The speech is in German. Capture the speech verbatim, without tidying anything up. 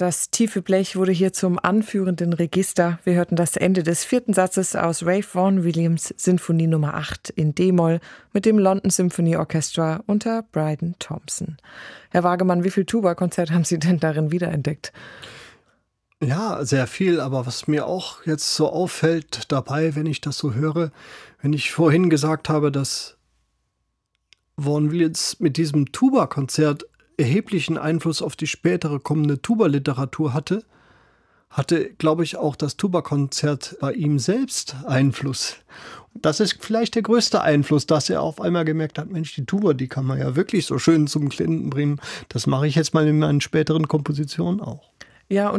Das tiefe Blech wurde hier zum anführenden Register. Wir hörten das Ende des vierten Satzes aus Ralph Vaughan Williams Sinfonie Nummer acht in D-Moll mit dem London Symphony Orchestra unter Bryden Thompson. Herr Wagemann, wie viel Tuba-Konzert haben Sie denn darin wiederentdeckt? Ja, sehr viel, aber was mir auch jetzt so auffällt dabei, wenn ich das so höre, wenn ich vorhin gesagt habe, dass Vaughan Williams mit diesem Tuba-Konzert erheblichen Einfluss auf die spätere kommende Tuba-Literatur hatte, hatte, glaube ich, auch das Tuba-Konzert bei ihm selbst Einfluss. Das ist vielleicht der größte Einfluss, dass er auf einmal gemerkt hat, Mensch, die Tuba, die kann man ja wirklich so schön zum Klingen bringen. Das mache ich jetzt mal in meinen späteren Kompositionen auch. Ja, und